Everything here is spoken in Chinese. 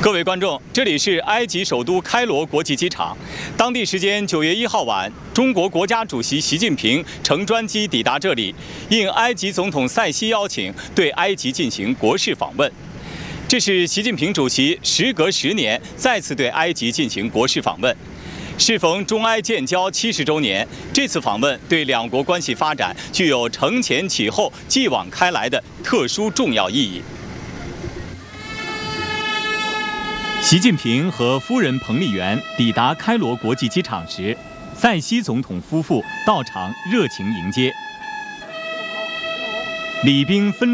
各位观众，这里是埃及首都开罗国际机场。当地时间9月1号晚，中国国家主席习近平乘专机抵达这里，应埃及总统塞西邀请，对埃及进行国事访问。这是习近平主席时隔10年再次对埃及进行国事访问。适逢中埃建交70周年，这次访问对两国关系发展具有承前启后、继往开来的特殊重要意义。习近平和夫人彭丽媛抵达开罗国际机场时，塞西总统夫妇到场热情迎接，礼宾分